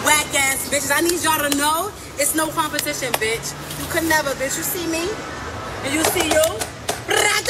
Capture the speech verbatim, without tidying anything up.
whack ass bitches. I need y'all to know it's no competition, bitch. You could never, bitch. You see me? And you see you?